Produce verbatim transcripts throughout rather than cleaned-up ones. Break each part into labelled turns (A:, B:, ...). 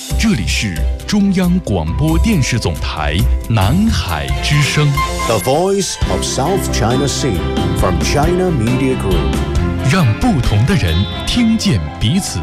A: 这里是中央广播电视总台南海之声
B: The Voice of South China Sea from China Media Group，
A: 让不同的人听见彼此。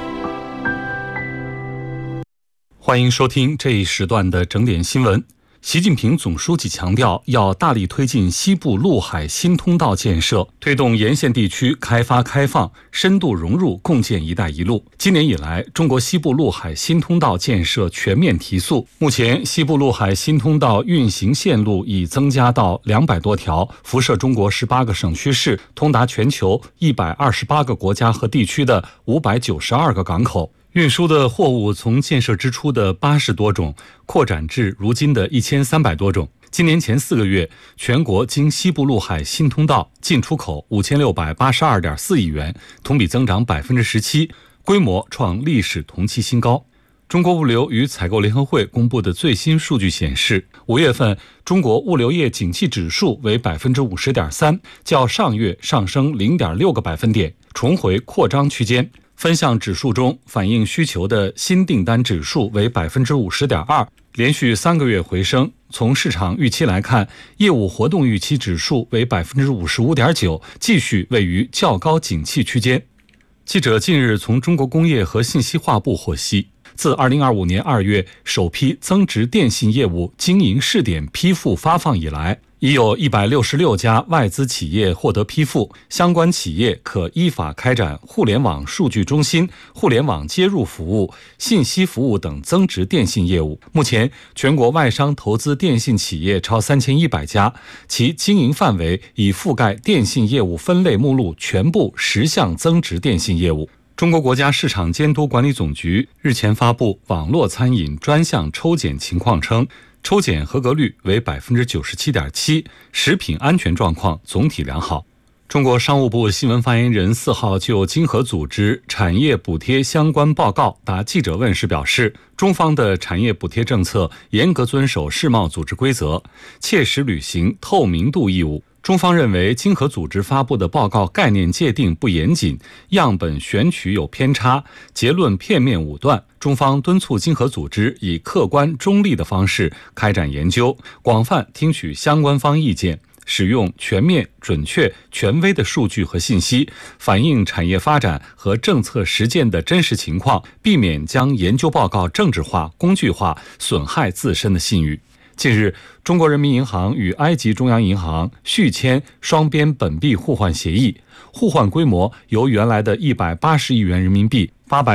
A: 欢迎收听这一时段的整点新闻。习近平总书记强调，要大力推进西部陆海新通道建设，推动沿线地区开发开放，深度融入共建“一带一路”。今年以来，中国西部陆海新通道建设全面提速。目前，西部陆海新通道运行线路已增加到两百多条，辐射中国十八个省区市，通达全球一百二十八个国家和地区的五百九十二个港口。运输的货物从建设之初的八十多种扩展至如今的一千三百多种。今年前四个月，全国经西部陆海新通道进出口五千六百八十二点四亿元，同比增长百分之十七，规模创历史同期新高。中国物流与采购联合会公布的最新数据显示，五月份中国物流业景气指数为百分之五十点三，较上月上升零点六个百分点，重回扩张区间。分项指数中，反映需求的新订单指数为百分之五十点二，连续三个月回升。从市场预期来看，业务活动预期指数为百分之五十五点九，继续位于较高景气区间。记者近日从中国工业和信息化部获悉，自二零二五年二月首批增值电信业务经营试点批复发放以来，已有一百六十六家外资企业获得批复，相关企业可依法开展互联网数据中心、互联网接入服务、信息服务等增值电信业务。目前，全国外商投资电信企业超三千一百家，其经营范围已覆盖电信业务分类目录全部十项增值电信业务。中国国家市场监督管理总局日前发布网络餐饮专项抽检情况称，抽检合格率为百分之九十七点七，食品安全状况总体良好。中国商务部新闻发言人四号就经合组织产业补贴相关报告答记者问时表示，中方的产业补贴政策严格遵守世贸组织规则，切实履行透明度义务。中方认为，经合组织发布的报告概念界定不严谨，样本选取有偏差，结论片面武断。中方敦促经合组织以客观中立的方式开展研究，广泛听取相关方意见，使用全面、准确、权威的数据和信息，反映产业发展和政策实践的真实情况，避免将研究报告政治化、工具化，损害自身的信誉。近日，中国人民银行与埃及中央银行续签双边本币互换协议，互换规模由原来的一百八十亿元人民币八百